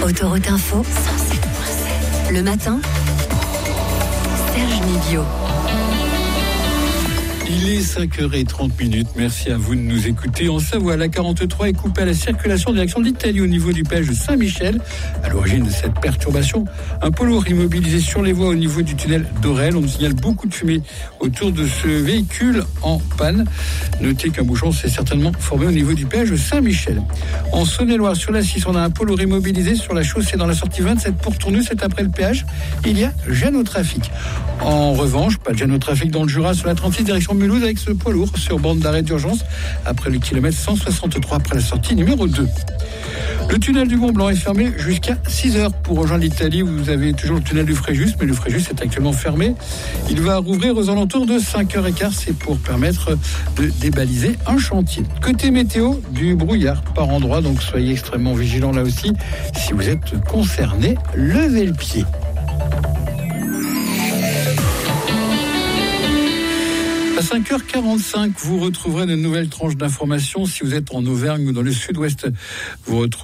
Autoroute Info, 107.7. Le matin, Serge Nivio. Il est 5h30. Merci à vous de nous écouter. En Savoie, la 43 est coupée à la circulation en direction de l'Italie au niveau du péage de Saint-Michel. À l'origine de cette perturbation, un poids lourd immobilisé sur les voies au niveau du tunnel d'Aurel. On nous signale beaucoup de fumée autour de ce véhicule en panne. Notez qu'un bouchon s'est certainement formé au niveau du péage de Saint-Michel. En Saône-et-Loire, sur la 6, on a un poids lourd immobilisé sur la chaussée dans la sortie 27 pour Tournus. C'est après le péage. Il y a gêne au trafic. En revanche, pas de gêne au trafic dans le Jura sur la 36 direction Mulhouse avec ce poids lourd sur bande d'arrêt d'urgence après le kilomètre 163 après la sortie numéro 2. Le tunnel du Mont Blanc est fermé jusqu'à 6h pour rejoindre l'Italie. Vous avez toujours le tunnel du Fréjus, mais le Fréjus est actuellement fermé. Il va rouvrir aux alentours de 5h15. C'est pour permettre de débaliser un chantier. Côté météo, du brouillard par endroits, donc soyez extrêmement vigilants là aussi. Si vous êtes concerné, levez le pied. À 5h45, vous retrouverez de nouvelles tranches d'informations. Si vous êtes en Auvergne ou dans le sud-ouest, vous retrouverez